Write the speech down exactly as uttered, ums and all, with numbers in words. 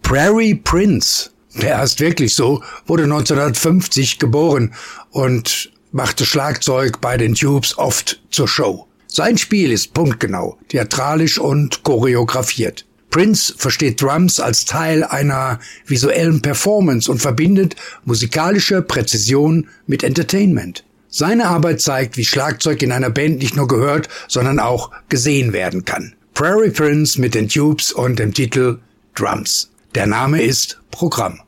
Prairie Prince, der heißt wirklich so, wurde neunzehnhundertfünfzig geboren und machte Schlagzeug bei den Tubes oft zur Show. Sein Spiel ist punktgenau, theatralisch und choreografiert. Prince versteht Drums als Teil einer visuellen Performance und verbindet musikalische Präzision mit Entertainment. Seine Arbeit zeigt, wie Schlagzeug in einer Band nicht nur gehört, sondern auch gesehen werden kann. Prairie Prince mit den Tubes und dem Titel Drums. Der Name ist Programm.